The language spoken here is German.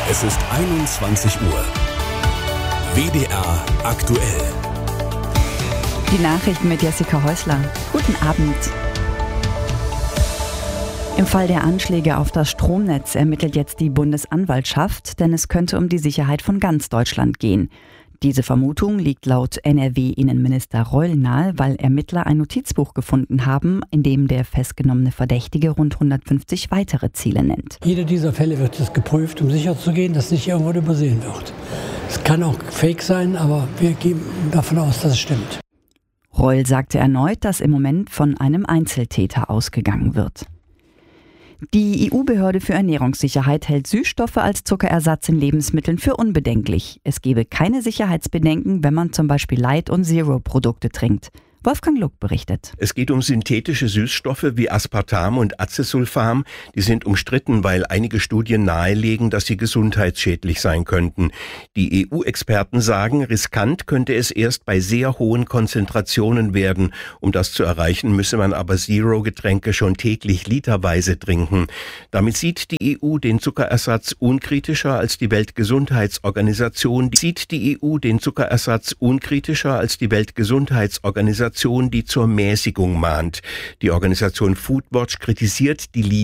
Es ist 21 Uhr. WDR aktuell. Die Nachrichten mit Jessica Häusler. Guten Abend. Im Fall der Anschläge auf das Stromnetz ermittelt jetzt die Bundesanwaltschaft, denn es könnte um die Sicherheit von ganz Deutschland gehen. Diese Vermutung liegt laut NRW-Innenminister Reul nahe, weil Ermittler ein Notizbuch gefunden haben, in dem der festgenommene Verdächtige rund 150 weitere Ziele nennt. Jeder dieser Fälle wird jetzt geprüft, um sicherzugehen, dass nicht irgendwo übersehen wird. Es kann auch Fake sein, aber wir gehen davon aus, dass es stimmt. Reul sagte erneut, dass im Moment von einem Einzeltäter ausgegangen wird. Die EU-Behörde für Ernährungssicherheit hält Süßstoffe als Zuckerersatz in Lebensmitteln für unbedenklich. Es gebe keine Sicherheitsbedenken, wenn man zum Beispiel Light- und Zero-Produkte trinkt. Wolfgang Luck berichtet. Es geht um synthetische Süßstoffe wie Aspartam und Acesulfam. Die sind umstritten, weil einige Studien nahelegen, dass sie gesundheitsschädlich sein könnten. Die EU-Experten sagen, riskant könnte es erst bei sehr hohen Konzentrationen werden. Um das zu erreichen, müsse man aber Zero-Getränke schon täglich literweise trinken. Damit sieht die EU den Zuckerersatz unkritischer als die Weltgesundheitsorganisation. Die zur Mäßigung mahnt. Die Organisation Foodwatch kritisiert die